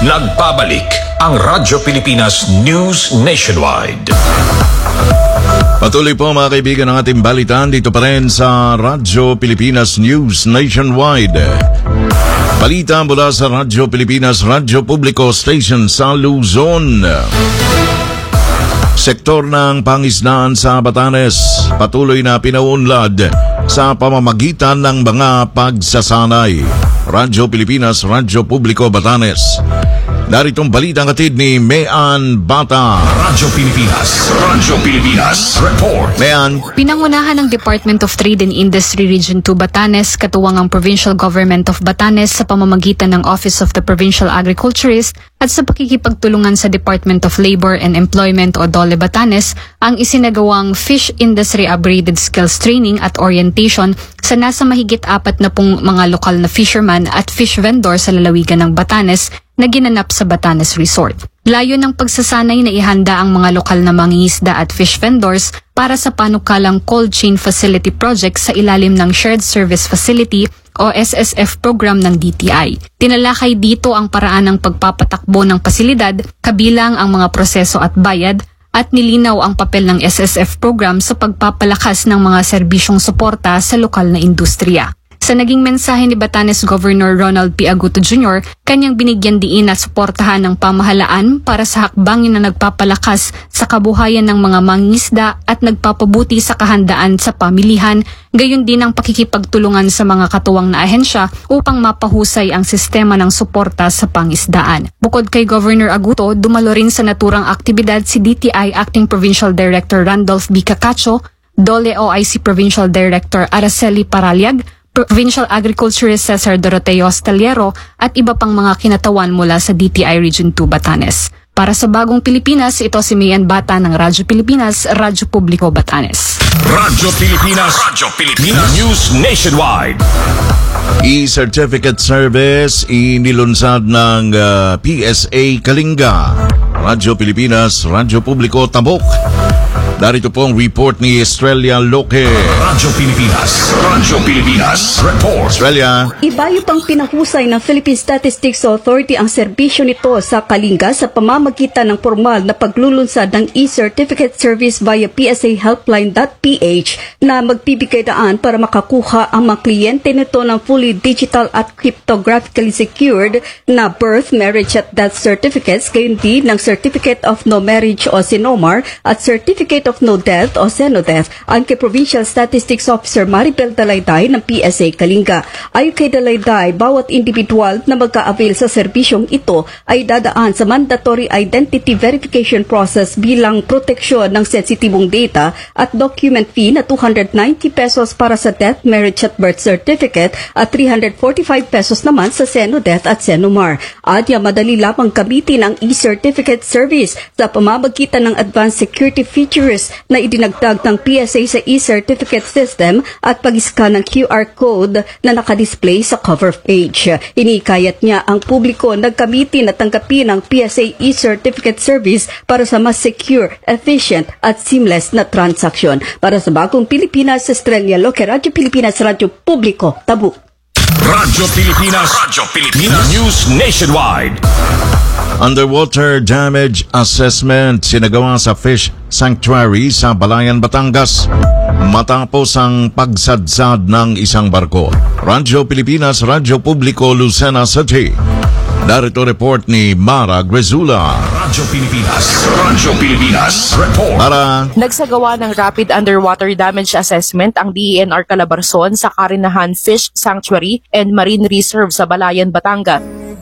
Nagbabalik ang Radyo Pilipinas News Nationwide. Patuloy po mga kaibigan ng ating balitaan dito pa rin sa Radyo Pilipinas News Nationwide. Balita mula sa Radyo Pilipinas Radyo Publiko Station sa Luzon. Sektor ng pangisdaan sa Batanes patuloy na pinaunlad sa pamamagitan ng mga pagsasanay. Radyo Pilipinas Radyo Publiko Batanes. Naritong balitang hatid ni Mean Bata. Radyo Pilipinas Report. Mean. Pinangunahan ng Department of Trade and Industry Region 2 Batanes, katuwang ang Provincial Government of Batanes sa pamamagitan ng Office of the Provincial Agriculturist at sa pakikipagtulungan sa Department of Labor and Employment o DOLE Batanes, ang isinagawang Fish Industry Upgraded Skills Training at Orientation sa nasa mahigit 40 mga lokal na fisherman at fish vendor sa lalawigan ng Batanes na ginanap sa Batanes Resort. Layo ng pagsasanay na ihanda ang mga lokal na mangingisda at fish vendors para sa panukalang Cold Chain Facility Project sa ilalim ng Shared Service Facility o SSF program ng DTI. Tinalakay dito ang paraan ng pagpapatakbo ng pasilidad, kabilang ang mga proseso at bayad, at nilinaw ang papel ng SSF program sa pagpapalakas ng mga serbisyong suporta sa lokal na industriya. Sa naging mensahe ni Batanes Governor Ronald P. Aguto Jr., kanyang binigyan diin na suportahan ng pamahalaan para sa hakbangin na nagpapalakas sa kabuhayan ng mga mangingisda at nagpapabuti sa kahandaan sa pamilihan, gayon din ang pakikipagtulungan sa mga katuwang na ahensya upang mapahusay ang sistema ng suporta sa pangisdaan. Bukod kay Governor Aguto, dumalo rin sa naturang aktibidad si DTI Acting Provincial Director Randolph B. Cacacho, DOLE OIC Provincial Director Araceli Paralyag, Provincial Agriculturist Cesar Doroteo Staliero at iba pang mga kinatawan mula sa DTI Region 2 Batanes. Para sa Bagong Pilipinas, ito si Mean Bata ng Radyo Pilipinas, Radyo Publiko Batanes. Radyo Pilipinas News Nationwide. E-Certificate Service inilunsad ng PSA Kalinga. Radyo Pilipinas, Radyo Publiko Tabok. Narito po ang report ni Estrella Loque. Radyo Pilipinas Report. Estrella. Ibayo pang pinahusay ng Philippine Statistics Authority ang serbisyo nito sa Kalinga sa pamamagitan ng formal na paglulunsad ng e-certificate service via psahelpline.ph na magbibigay daan para makakuha ang mga kliyente nito ng fully digital at cryptographically secured na birth, marriage at death certificates, gayon din ng Certificate of No Marriage o CNOMAR at Certificate of No Death o CENODEATH ang kay Provincial Statistics Officer Maribel Dalayday ng PSA Kalinga. Ayon kay Dalayday, bawat individual na magka-avail sa serbisyong ito ay dadaan sa mandatory identity verification process bilang proteksyon ng sensitibong data at document fee na 290 pesos para sa death, marriage at birth certificate at 345 pesos naman sa CENODEATH at CENOMAR. Adya madali lamang gamitin ang e-certificate service sa pamamagitan ng advanced security features na idinagdag ng PSA sa e-certificate system at pag-scan ng QR code na nakadisplay sa cover page. Inikayat niya ang publiko na gamitin at tanggapin ang PSA e-certificate service para sa mas secure, efficient at seamless na transaksyon. Para sa Bagong Pilipinas, Estrella Loque, Radyo Pilipinas, Radyo Publiko, Tabu. Radyo Pilipinas News Nationwide. Underwater damage assessment sinagawa sa Fish Sanctuary sa Balayan, Batangas matapos ang pagsadsad ng isang barko. Radyo Pilipinas, Radyo Publiko, Lucena City. Narito report ni Mara Grezula. Radyo Pilipinas Report. Mara. Nagsagawa ng rapid underwater damage assessment ang DENR Calabarzon sa Karinahan Fish Sanctuary and Marine Reserve sa Balayan, Batangas.